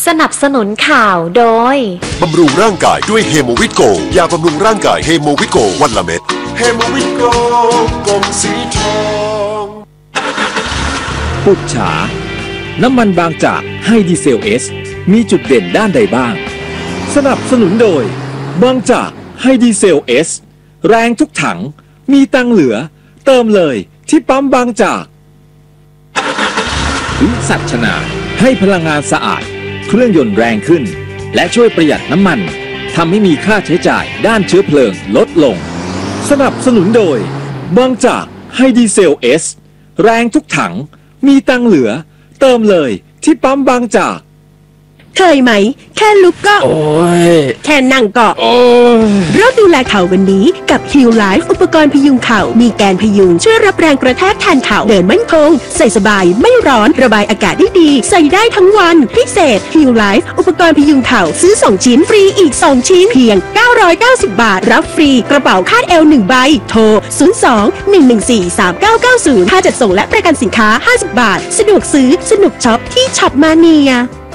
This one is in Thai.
สนับสนุนข่าวโดยบำรุงร่างกายด้วยเฮโมวิตโกยาบำรุงร่างกายเฮโมวิตโกวันละเม็ดเฮโมวิตโกกลมสีทองปุจฉาน้ำมันบางจากให้ดีเซลเอสมีจุดเด่นด้านใดบ้างสนับสนุนโดยบางจากให้ดีเซลเอสแรงทุกถังมีตังเหลือเติมเลยที่ปั๊มบางจากวิสัชนาให้พลังงานสะอาดเครื่องยนต์แรงขึ้นและช่วยประหยัดน้ำมันทำให้มีค่าใช้จ่ายด้านเชื้อเพลิงลดลงสนับสนุนโดยบางจากให้ดีเซลเอสแรงทุกถังมีตังเหลือเติมเลยที่ปั๊มบางจากเคยไหมแค่ลุกก็แค่นั่งก็เริ่มดูแลเข่าวันนี้กับ Heal Life อุปกรณ์พยุงเข่ามีแกนพยุงช่วยรับแรงกระแทกแทนเข่าเดินมั่นคงใส่สบายไม่ร้อนระบายอากาศได้ดีใส่ได้ทั้งวันพิเศษ Heal Life อุปกรณ์พยุงเข่าซื้อ2ชิ้นฟรีอีก2ชิ้นเพียง990 บาทรับฟรีกระเป๋าคาดเอว1ใบโทร02-114-3990ค่าจัดส่งและประกันสินค้า50 บาทสะดวกซื้อสนุกช็อปที่ช็อปมาเนีย